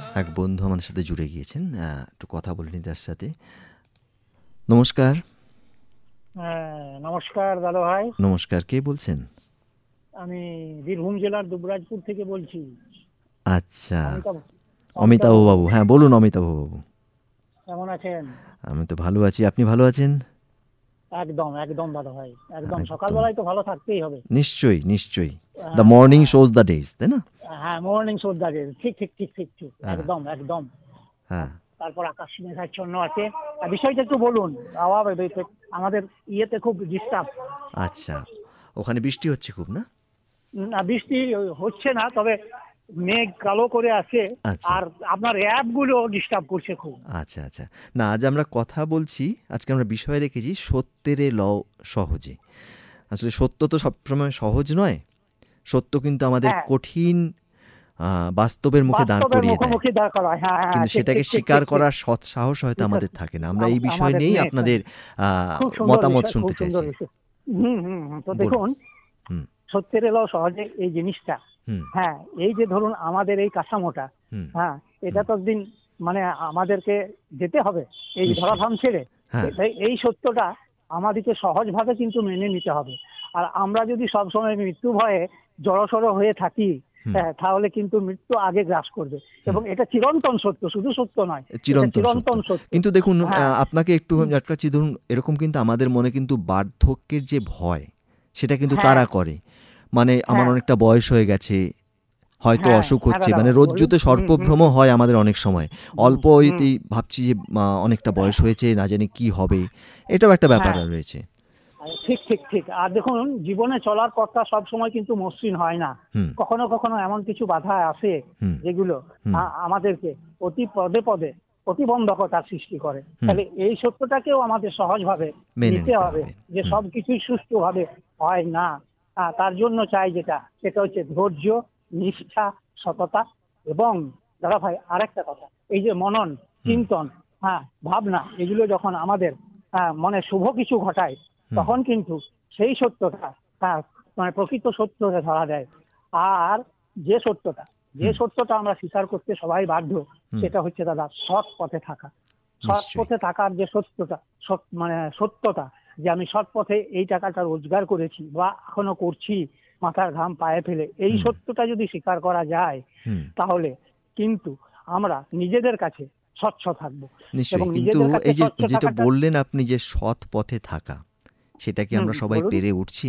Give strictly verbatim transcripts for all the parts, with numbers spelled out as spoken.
এক বন্ধু আমাদের সাথে জুড়ে গিয়েছেন। আ একটু কথা বলে নিই তার সাথে। নমস্কার। হ্যাঁ, নমস্কার দাদা ভাই। নমস্কার। কে বলছেন? আমি বীরভূম জেলার দুবরাজপুর থেকে বলছি। আচ্ছা। অমিতাভ অমিতাভ অমিতাভবাবু। বাবু। হ্যাঁ, বলুন অমিতাভবাবু। কেমন আছেন? আমি তো ভালো আছি। আপনি ভালো আছেন? একদম, একদম দাদা ভাই। একদম একদম। সকালবেলায় তো ভালো থাকতেই হবে। নিশ্চয়ই, নিশ্চয়ই। দ্য হ্যাঁ, মর্নিং হ্যাঁ। শোজ দ্য ডেজ, তাই না? হ্যাঁ, মর্নিং শ্রদ্ধা ডে। ঠিক, ঠিক, ঠিক, ঠিক, ঠিক। হ্যাঁ, একদম, একদম। হ্যাঁ। হ্যাঁ, তারপর আকাশ মেঘাচ্ছন্ন আছে। আর বিষয়টা একটু বলুন। আওয়াজ আমাদের ইয়েতে খুব ডিস্টার্ব। আচ্ছা। ওখানে বৃষ্টি হচ্ছে খুব, না? না, বৃষ্টি হচ্ছে না, তবে মেঘ কালো করে আছে। আচ্ছা। আর আপনার অ্যাপগুলো ডিস্টার্ব করছে খুব। আচ্ছা, আচ্ছা। না, আজ আমরা কথা বলছি, আজকে আমরা বিষয় রেখেছি সত্যেরে লও সহজে। আসলে সত্য তো সবসময় সহজ নয়। সত্য কিন্তু আমাদের হ্যাঁ, কঠিন আ বাস্তবের মুখে দাঁড় বাস্তবের করিয়ে দেয়। মুখোমুখি দাঁড় করায়। হ্যাঁ, হ্যাঁ, কিন্তু ঠিক, সেটাকে ঠিক, ঠিক, স্বীকার ঠিক, ঠিক। করার সৎ সাহস হয়তো ঠিক আমাদের আছে। থাকে না। আমরা আম এই বিষয় আমাদের নিয়েই নেই। আপনাদের আ খুব সুন্দর মতামত বিষয়, খুব শুনতে সুন্দর চাইছি। বিষয়। হুম, হুম, হুম। তো বলুন। দেখুন, হুম, সত্যের এলো সহজে এই জিনিসটা। হুম, হ্যাঁ, এই যে ধরুন আমাদের এই কাঠামোটা, হুম, হ্যাঁ, এটা হুম। তো একদিন মানে আমাদেরকে যেতে হবে এই নিশ্চয়ই। ধরাধাম ছেড়ে। হ্যাঁ, এ এই সত্যটা আমাদেরকে সহজভাবে কিন্তু মেনে নিতে হবে। আর আমরা যদি সবসময় মৃত্যু ভয়ে জড়সড় হয়ে থাকি, হুম, হ্যাঁ, তাহলে কিন্তু মৃত্যু আগে গ্রাস করবে। হুম। এবং এটা চিরন্তন সত্য, শুধু সত্য নয়। এটা চিরন্তন সত্য। চিরন্তন সত্য। কিন্তু দেখুন, আ হ্যাঁ, আপনাকে একটু আমি আটকাচ্ছি, ধরুন এরকম কিন্তু আমাদের মনে কিন্তু বার্ধক্যের যে ভয়, সেটা কিন্তু হ্যাঁ, তারা করে। মানে আমার হ্যাঁ, অনেকটা বয়স হয়ে গেছে, হয়তো হ্যাঁ, অসুখ হ্যাঁ হচ্ছে। দাদা মানে ভাই বলুন। রজ্জুতে হুম, হুম, সর্পভ্রম হুম, হয় আমাদের অনেক সময়। হুম, অল্প হুম। ইতেই ভাবছি যে মা অনেকটা বয়স হয়েছে, না জানি কি হবে। এটাও একটা ব্যাপার হ্যাঁ, রয়েছে। ঠিক, ঠিক, ঠিক। আর দেখুন, জীবনে চলার পথটা সবসময় কিন্তু মসৃণ হয় না। হুম, কখনো, কখনো এমন কিছু বাধা আসে হুম, যেগুলো হুম, আ আমাদেরকে অতি পদে, পদে প্রতিবন্ধকতার সৃষ্টি করে। হুম। তাহলে এই সত্যটাকেও আমাদের সহজভাবে মেনে নিতে নিতে হবে হবে। যে হুম, সবকিছুই সুষ্ঠুভাবে হয় না। আ তার জন্য চাই যেটা, সেটা হচ্ছে ধৈর্য, নিষ্ঠা, সততা এবং দাদা ভাই আরেকটা কথা, এই যে মনন, হুম, চিন্তন, হ্যাঁ, ভাবনা এগুলো যখন আমাদের আ মনে শুভ কিছু ঘটায়, হুম, তখন কিন্তু সেই সত্যটা হ্যাঁ, মানে প্রকৃত সত্যটা ধরা দেয়। আর যে সত্যটা, যে হুম, সত্যটা আমরা স্বীকার করতে সবাই বাধ্য, হুম। সেটা হচ্ছে দাদা সৎ পথে থাকা। সৎ নিশ্চয়ই। পথে থাকার যে সত্যটা, সৎ মানে সত্যটা যে আমি সৎ পথে এই টাকাটা রোজগার করেছি বা এখনো করছি মাথার ঘাম পায়ে ফেলে, এই হুম, সত্যটা যদি স্বীকার করা যায়, হুম। তাহলে কিন্তু আমরা নিজেদের কাছে স্বচ্ছ থাকবো। এবং নিশ্চয়ই। কিন্তু নিজেদের কাছে এই যে স্বচ্ছ যেটা থাকাটা বললেন আপনি যে সৎ পথে থাকা, সেটা কি হুম, আমরা সবাই বলুন। পেরে উঠছি?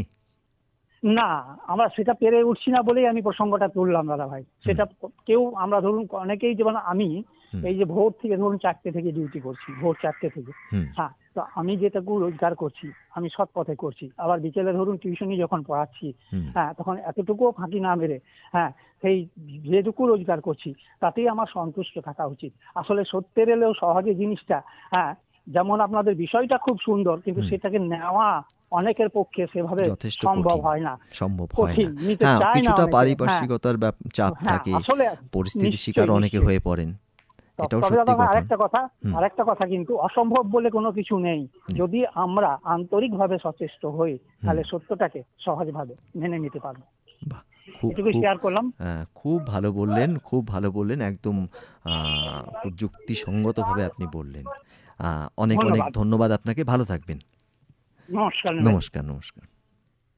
না, আমরা সেটা পেরে উঠছি না বলেই আমি প্রসঙ্গটা তুললাম দাদা ভাই। হুম, সেটা ক কেউ আমরা ধরুন অনেকেই, যেমন আমি হুম, এই যে ভোর থেকে ধরুন চারটে থেকে ডিউটি করছি, ভোর চারটে থেকে। হুম, হ্যাঁ, তো আমি যেটুকু রোজগার করছি, আমি সৎ পথে করছি। আবার বিকেলে ধরুন টিউশনি যখন পড়াচ্ছি, হুম। হ্যাঁ, তখন এতটুকুও ফাঁকি না মেরে, হ্যাঁ, সেই যেটুকু রোজগার করছি তাতেই আমার সন্তুষ্ট থাকা উচিত। আসলে সত্যের এলেও সহজে জিনিসটা, হ্যাঁ, যেমন আপনাদের বিষয়টা খুব সুন্দর, কিন্তু হুম। সেটাকে নেওয়া অনেকের পক্ষে সেভাবে যথেষ্ট সম্ভব কঠিন। হয় না। সম্ভব হয় কঠিন, না। নিতে হ্যাঁ, চায় না কিছুটা অনেকে। হ্যাঁ, পারিপার্শ্বিকতার ব্যাপ চাপ হ্যাঁ, থাকে। আসলে পরিস্থিতির নিশ্চয়ই, শিকারও অনেকে নিশ্চয়ই। হয়ে পড়েন। ত এটাও তবে সত্যি দাদা ভাই কথা। আরেকটা কথা, হুম, আরেকটা কথা কিন্তু অসম্ভব বলে কোনো কিছু নেই। নেই। যদি আমরা আন্তরিকভাবে সচেষ্ট হই, হুম, তাহলে সত্যটাকে সহজভাবে মেনে নিতে পারবো। বাহ! খুব, এটুকুই খুব শেয়ার করলাম। আ খুব ভালো বললেন, খুব ভালো বললেন। একদম আ খুব যুক্তিসঙ্গতভাবে আপনি বললেন। আ অনেক, অনেক ধন্যবাদ। ধন্যবাদ আপনাকে। ভালো থাকবেন। নমস্কার ভাই। নমস্কার, নমস্কার।